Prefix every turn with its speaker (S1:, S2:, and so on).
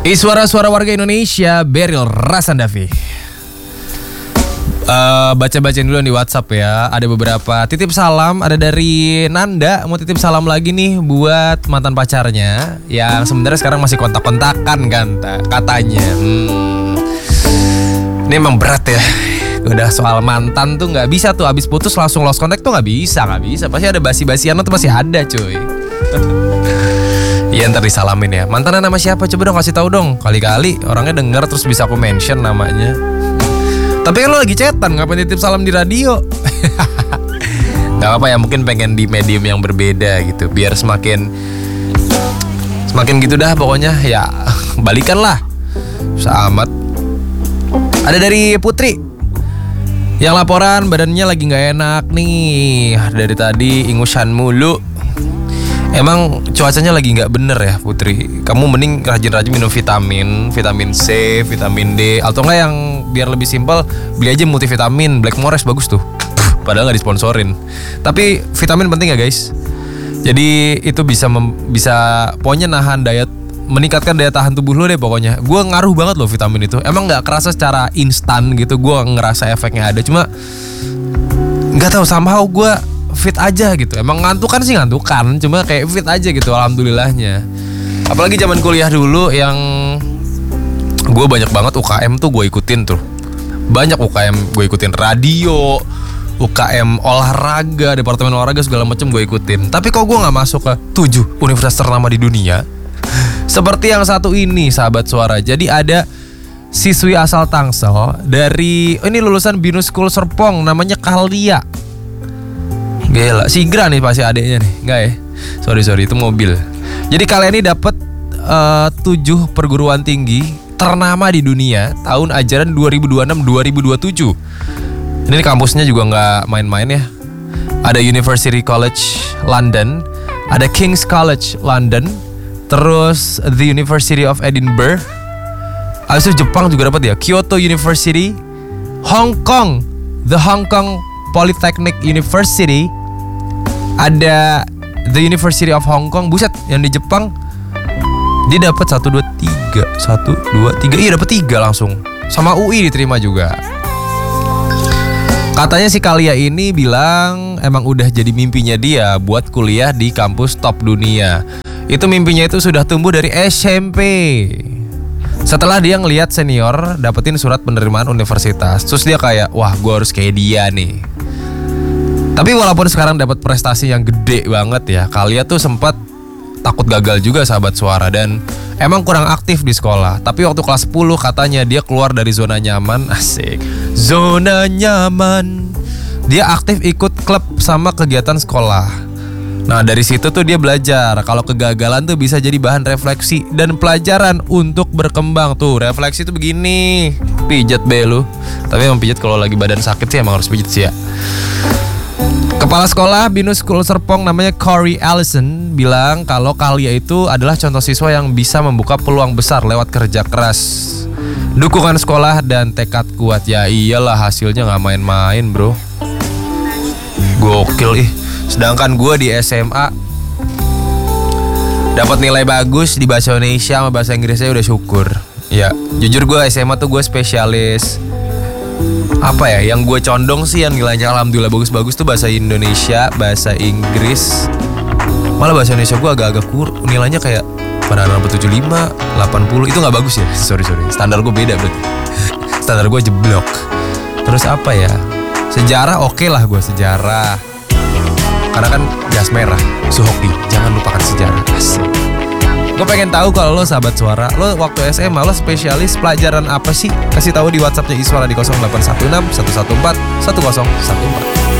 S1: Suara-suara warga Indonesia, Beril Rasandavi. Baca-bacain dulu di WhatsApp ya. Ada beberapa titip salam. Ada dari Nanda, mau titip salam lagi nih buat mantan pacarnya yang sebenarnya sekarang masih kontak-kontakan kan katanya. Ini emang berat ya. Udah soal mantan tuh nggak bisa tuh abis putus langsung lost contact tuh nggak bisa. Pasti ada basi-basian tuh pasti ada cuy. Iya ntar disalamin ya. Mantannya nama siapa? Coba dong kasih tahu dong. Kali-kali orangnya denger terus bisa aku mention namanya. Tapi kan lo lagi chatan, ngapain titip salam di radio? Gak apa ya, mungkin pengen di medium yang berbeda gitu, biar semakin gitu dah pokoknya. Ya balikan lah, susah amat. Ada dari Putri yang laporan badannya lagi gak enak nih. Dari tadi ingusan mulu. Emang cuacanya lagi gak bener ya Putri. Kamu mending rajin-rajin minum vitamin C, vitamin D. Atau enggak yang biar lebih simpel, beli aja multivitamin Blackmores, bagus tuh. Padahal gak disponsorin. Tapi vitamin penting ya guys. Jadi itu bisa pokoknya nahan daya, meningkatkan daya tahan tubuh lo deh pokoknya. Gue ngaruh banget loh vitamin itu. Emang gak kerasa secara instan gitu, gue ngerasa efeknya ada. Cuma gak tahu, somehow gue fit aja gitu. Emang ngantukan, cuma kayak fit aja gitu, alhamdulillahnya. Apalagi zaman kuliah dulu yang gue banyak banget UKM tuh gue ikutin tuh. Banyak UKM gue ikutin, radio, UKM olahraga, departemen olahraga segala macam gue ikutin. Tapi kok gue nggak masuk ke 7 universitas ternama di dunia seperti yang satu ini, sahabat suara. Jadi ada siswi asal Tangsel dari ini lulusan Binus School Serpong, namanya Kalia. Gila, Sigra nih pasti adeknya nih. Enggak ya? Sorry itu mobil. Jadi kalian ini dapat 7 perguruan tinggi ternama di dunia tahun ajaran 2026-2027. Ini kampusnya juga nggak main-main ya. Ada University College London, ada King's College London, terus The University of Edinburgh. Habis itu Jepang juga dapat ya, Kyoto University, Hong Kong, The Hong Kong Polytechnic University, ada The University of Hong Kong. Buset, yang di Jepang dia dapat 1, 2, 3. Iya dapat 3 langsung. Sama UI diterima juga. Katanya si Kalia ini bilang emang udah jadi mimpinya dia buat kuliah di kampus top dunia. Itu mimpinya itu sudah tumbuh dari SMP. Setelah dia ngelihat senior dapetin surat penerimaan universitas, terus dia kayak, wah gue harus kayak dia nih. Tapi walaupun sekarang dapat prestasi yang gede banget ya, Kalia tuh sempat takut gagal juga sahabat suara, dan emang kurang aktif di sekolah. Tapi waktu kelas 10 katanya dia keluar dari zona nyaman. Asik, zona nyaman. Dia aktif ikut klub sama kegiatan sekolah. Nah dari situ tuh dia belajar kalau kegagalan tuh bisa jadi bahan refleksi dan pelajaran untuk berkembang. Tuh refleksi tuh begini, pijat be lu. Tapi emang pijat kalau lagi badan sakit sih emang harus pijat sih ya. Kepala sekolah Binus School Serpong namanya Corey Allison bilang kalau Kalia itu adalah contoh siswa yang bisa membuka peluang besar lewat kerja keras, dukungan sekolah dan tekad kuat. Ya iyalah, hasilnya gak main-main bro. Gokil ih. Sedangkan gue di SMA dapat nilai bagus di bahasa Indonesia sama bahasa Inggrisnya udah syukur. Ya jujur gue SMA tuh gue spesialis apa ya, yang gue condong sih yang nilainya alhamdulillah bagus-bagus tuh bahasa Indonesia, bahasa Inggris. Malah bahasa Indonesia gue agak-agak nilainya kayak pada 75, 80. Itu gak bagus ya, sorry. Standar gue beda berarti. Standar gue jeblok. Terus apa ya, sejarah oke lah gue, sejarah. Karena kan jas merah, Suhoki, jangan lupakan sejarah. Asik. Gue pengen tahu kalau lo sahabat suara, lo waktu SMA lo spesialis pelajaran apa sih? Kasih tahu di WhatsAppnya Iswara di 0816 114 1014.